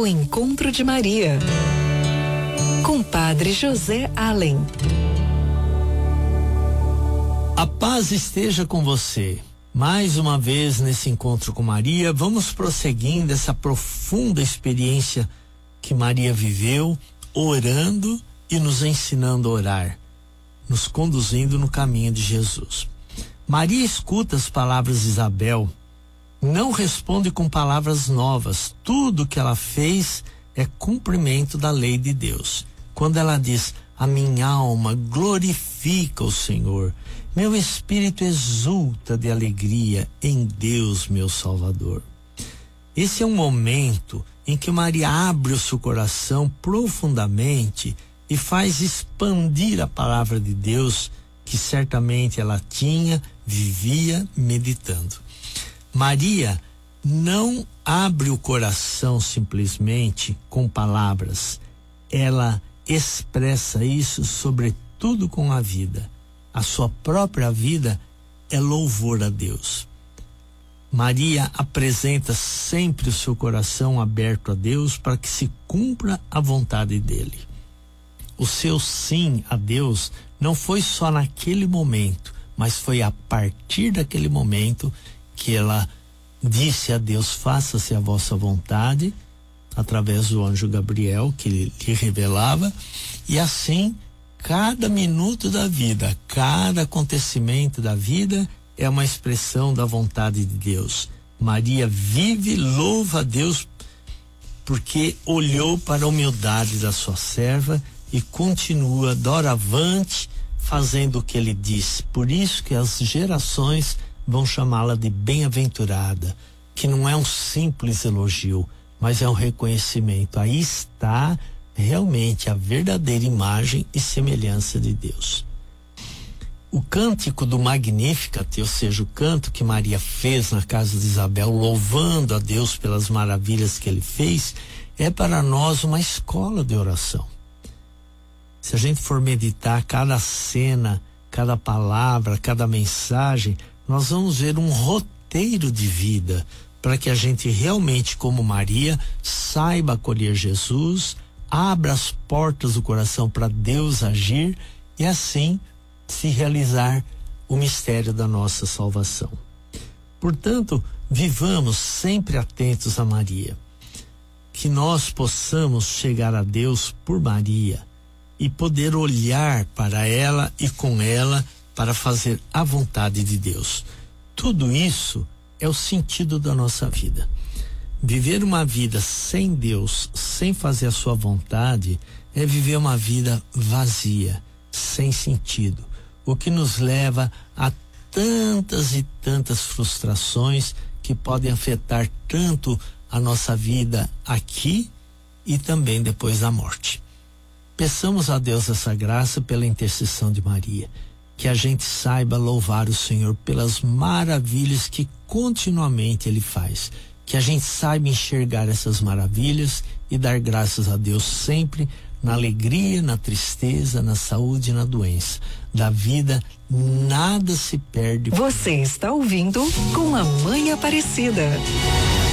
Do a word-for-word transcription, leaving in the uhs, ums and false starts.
ao encontro de Maria, com Padre José Allen. A paz esteja com você. Mais uma vez nesse encontro com Maria, vamos prosseguindo essa profunda experiência que Maria viveu, orando e nos ensinando a orar, nos conduzindo no caminho de Jesus. Maria escuta as palavras de Isabel, não responde com palavras novas. Tudo que ela fez é cumprimento da lei de Deus. Quando ela diz: a minha alma glorifica o Senhor, meu espírito exulta de alegria em Deus, meu Salvador. Esse é um momento em que Maria abre o seu coração profundamente e faz expandir a palavra de Deus que certamente ela tinha, vivia meditando. Maria não abre o coração simplesmente com palavras, ela expressa isso sobretudo com a vida. A sua própria vida é louvor a Deus. Maria apresenta sempre o seu coração aberto a Deus para que se cumpra a vontade dele. O seu sim a Deus não foi só naquele momento, mas foi a partir daquele momento que ela disse a Deus: faça-se a vossa vontade, através do anjo Gabriel que lhe revelava, e assim cada minuto da vida, cada acontecimento da vida é uma expressão da vontade de Deus. Maria vive, louva a Deus porque olhou para a humildade da sua serva e continua doravante fazendo o que ele diz. Por isso que as gerações vão chamá-la de bem-aventurada, que não é um simples elogio, mas é um reconhecimento. Aí está realmente a verdadeira imagem e semelhança de Deus. O cântico do Magnificat, ou seja, o canto que Maria fez na casa de Isabel, louvando a Deus pelas maravilhas que ele fez, é para nós uma escola de oração. Se a gente for meditar cada cena, cada palavra, cada mensagem, nós vamos ver um roteiro de vida para que a gente realmente, como Maria, saiba acolher Jesus, abra as portas do coração para Deus agir e assim se realizar o mistério da nossa salvação. Portanto, vivamos sempre atentos a Maria, que nós possamos chegar a Deus por Maria e poder olhar para ela e com ela para fazer a vontade de Deus. Tudo isso é o sentido da nossa vida. Viver uma vida sem Deus, sem fazer a sua vontade, é viver uma vida vazia, sem sentido, o que nos leva a tantas e tantas frustrações que podem afetar tanto a nossa vida aqui e também depois da morte. Peçamos a Deus essa graça pela intercessão de Maria, que a gente saiba louvar o Senhor pelas maravilhas que continuamente Ele faz, que a gente saiba enxergar essas maravilhas e dar graças a Deus sempre, na alegria, na tristeza, na saúde e na doença. Da vida nada se perde. Você está ouvindo Com a Mãe Aparecida.